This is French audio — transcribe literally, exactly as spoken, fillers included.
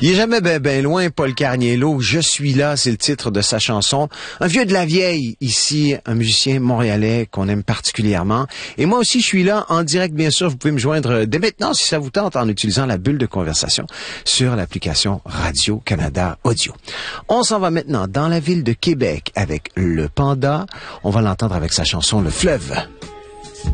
Il est jamais ben, ben loin, Paul Carniello. Je suis là, c'est le titre de sa chanson. Un vieux de la vieille, ici, un musicien montréalais qu'on aime particulièrement. Et moi aussi, je suis là en direct, bien sûr. Vous pouvez me joindre dès maintenant, si ça vous tente, en utilisant la bulle de conversation sur l'application Radio-Canada Audio. On s'en va maintenant dans la ville de Québec avec le Panda. On va l'entendre avec sa chanson Le Fleuve.